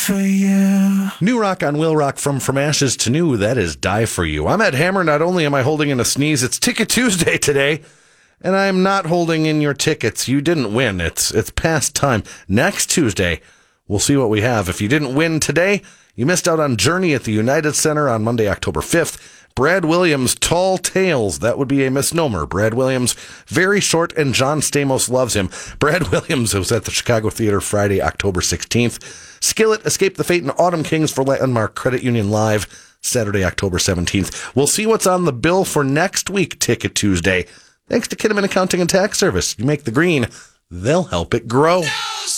for you. New rock on Will Rock from Ashes to New, that is Die For You. I'm Ed Hammer. Not only am I holding in a sneeze, it's Ticket Tuesday today, and I'm not holding in your tickets. You didn't win. It's past time. Next Tuesday, we'll see what we have. If you didn't win today, you missed out on Journey at the United Center on Monday, October 5th. Brad Williams, Tall Tales. That would be a misnomer. Brad Williams, very short, and John Stamos loves him. Brad Williams was at the Chicago Theater Friday, October 16th. Skillet, Escape the Fate, and Autumn Kings for Landmark Credit Union Live, Saturday, October 17th. We'll see what's on the bill for next week, Ticket Tuesday. Thanks to Kinnaman Accounting and Tax Service. You make the green, they'll help it grow.